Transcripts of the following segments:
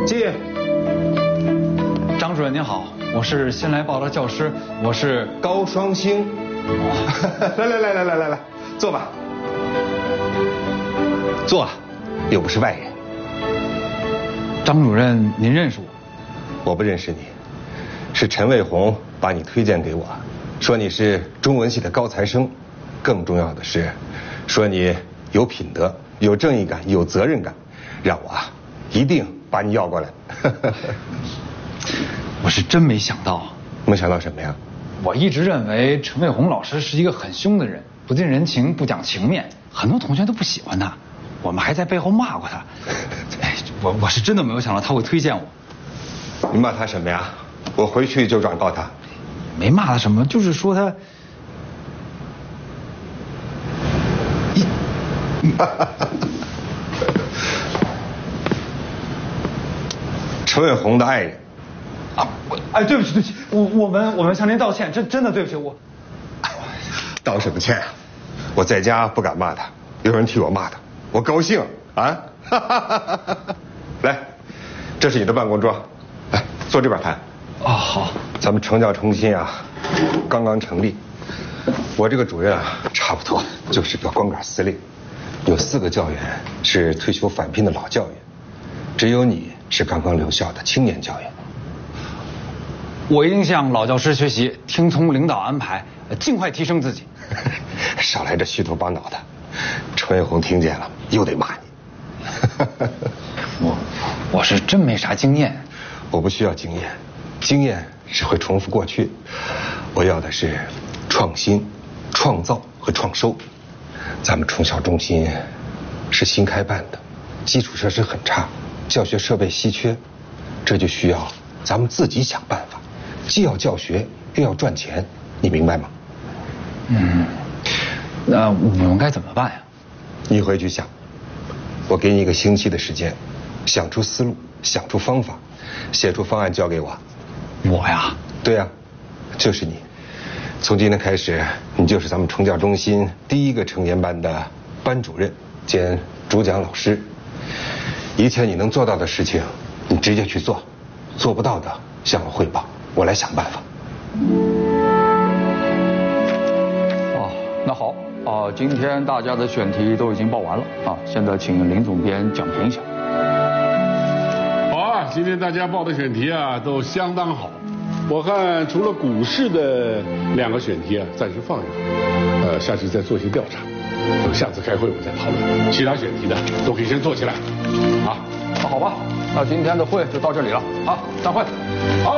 进。 张主任您好，我是新来报的教师，我是高双星。来，坐吧。坐啊，又不是外人。 张主任，您认识我？ 我不认识你，是陈卫红把你推荐给我，说你是中文系的高材生，更重要的是，说你有品德、有正义感、有责任感，让我一定把你要过来。 我是真没想到。 没想到什么呀？ 我一直认为陈卫红老师是一个很凶的人，不近人情，不讲情面，很多同学都不喜欢他，我们还在背后骂过他。我是真的没有想到他会推荐我。 你骂他什么呀？我回去就转告他。 没骂他什么，就是说他。 陈卫红的爱人。 对不起，我们向您道歉，真的对不起我。 道什么歉啊？我在家不敢骂他，有人替我骂他，我高兴啊！来，这是你的办公桌，来坐这边谈。 好。 咱们成教中心刚刚成立，我这个主任差不多就是个光杆司令，有4个教员是退休返聘的老教员，只有你是刚刚留校的青年教员。 我一定向老教师学习，听从领导安排，尽快提升自己。 少来这虚头巴脑的，陈卫红听见了又得骂你。 我是真没啥经验。 我不需要经验，经验是会重复过去，我要的是创新、创造和创收。咱们中小中心是新开办的，基础设施很差，教学设备稀缺，这就需要咱们自己想办法，既要教学又要赚钱，你明白吗？ 那我们该怎么办呀？ 你回去想，我给你1个星期的时间，想出思路，想出方法，写出方案交给我。 我呀？ 对呀，就是你。从今天开始，你就是咱们崇教中心第1个成年班的班主任兼主讲老师。一切你能做到的事情，你直接去做；做不到的，向我汇报，我来想办法。 那好今天大家的选题都已经报完了现在请林总编讲评一下。 好今天大家报的选题都相当好。我看除了股市的2个选题暂时放下，下次再做些调查，等下次开会我再讨论。其他选题的都可以先做起来那好吧，那今天的会就到这里了散会。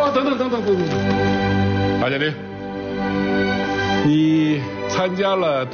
等，马嘉林，你参加了